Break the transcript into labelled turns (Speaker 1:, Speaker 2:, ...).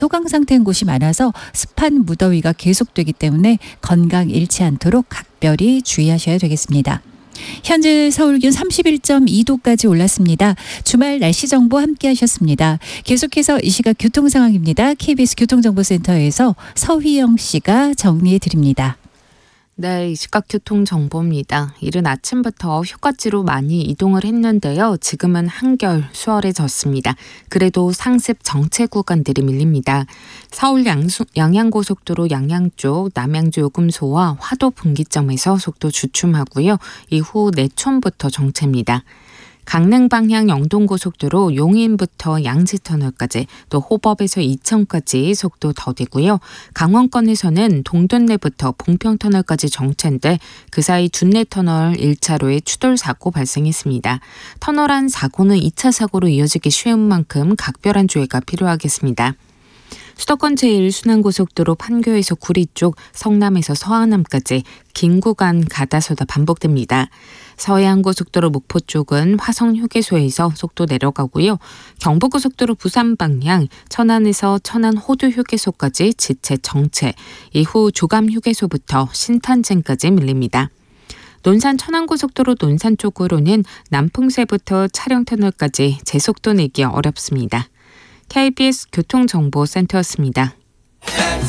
Speaker 1: 소강 상태인 곳이 많아서 습한 무더위가 계속되기 때문에 건강 잃지 않도록 각별히 주의하셔야 되겠습니다. 현재 서울 기온 31.2도까지 올랐습니다. 주말 날씨 정보 함께 하셨습니다. 계속해서 이 시각 교통 상황입니다. KBS 교통정보센터에서 서휘영 씨가 정리해 드립니다.
Speaker 2: 네, 이 시각 교통정보입니다. 이른 아침부터 휴가지로 많이 이동을 했는데요. 지금은 한결 수월해졌습니다. 그래도 상습 정체 구간들이 밀립니다. 서울 양양고속도로 양양 쪽 남양주 요금소와 화도 분기점에서 속도 주춤하고요. 이후 내촌부터 정체입니다. 강릉 방향 영동고속도로 용인부터 양지터널까지 또 호법에서 이천까지 속도 더디고요. 강원권에서는 동둔내부터 봉평터널까지 정체인데 그 사이 둔내터널 1차로에 추돌 사고 발생했습니다. 터널 안 사고는 2차 사고로 이어지기 쉬운 만큼 각별한 주의가 필요하겠습니다. 수도권 제1순환고속도로 판교에서 구리 쪽, 성남에서 서안암까지 긴 구간 가다서다 반복됩니다. 서해안고속도로 목포 쪽은 화성휴게소에서 속도 내려가고요. 경부고속도로 부산 방향 천안에서 천안 호두휴게소까지 지체 정체, 이후 조감휴게소부터 신탄진까지 밀립니다. 논산 천안고속도로 논산 쪽으로는 남풍새부터 차량터널까지 제속도 내기 어렵습니다. KBS 교통정보센터였습니다.